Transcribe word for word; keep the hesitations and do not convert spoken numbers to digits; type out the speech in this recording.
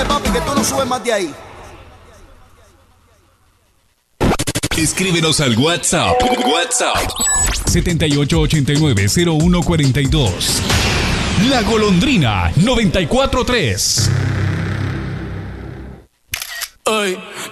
Dale, papi, que tú no subes más de ahí. Escríbenos al WhatsApp. WhatsApp. setenta y ocho ochenta y nueve cero uno cuarenta y dos. La Golondrina noventa y cuatro tres. Ay,